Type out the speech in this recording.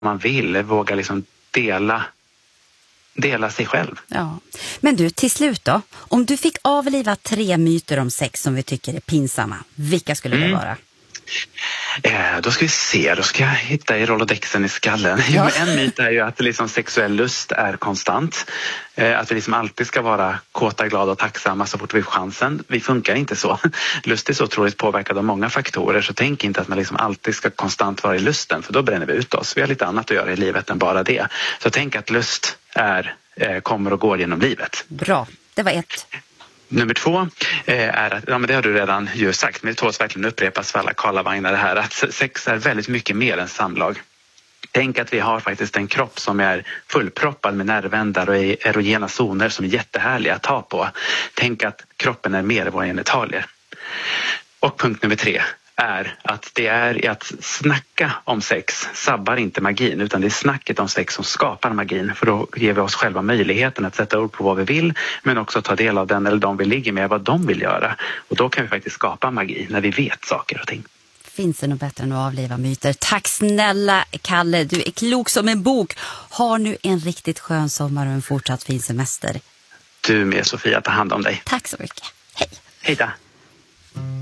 man vill, våga liksom dela sig själv. Ja. Men du, till slut då, om du fick avliva 3 myter om sex som vi tycker är pinsamma, vilka skulle det vara? Då ska vi se, då ska jag hitta i rolodexen i skallen. Ja. En myt är ju att liksom sexuell lust är konstant. Att vi liksom alltid ska vara kåta, glada och tacksamma så fort vi får chansen. Vi funkar inte så. Lust är så otroligt påverkad av många faktorer, så tänk inte att man liksom alltid ska konstant vara i lusten, för då bränner vi ut oss. Vi har lite annat att göra i livet än bara det. Så tänk att lust kommer och går genom livet. Bra, det var 1. Nummer 2 är att, ja men det har du redan ju sagt, men det tåls verkligen upprepas för alla karlavagnar det här, att sex är väldigt mycket mer än samlag. Tänk att vi har faktiskt en kropp som är fullproppad med nervändar och erogena zoner som är jättehärliga att ta på. Tänk att kroppen är mer än våra genitalier. Och punkt nummer 3 är att det är att snacka om sex sabbar inte magin, utan det är snacket om sex som skapar magin, för då ger vi oss själva möjligheten att sätta ord på vad vi vill, men också ta del av den eller de vi ligger med, vad de vill göra, och då kan vi faktiskt skapa magi när vi vet saker och ting. Finns det något bättre än att avliva myter? Tack snälla Kalle, du är klok som en bok. Har nu en riktigt skön sommar och en fortsatt fin semester. Du med Sofia, ta hand om dig. Tack så mycket, hej. Hej då.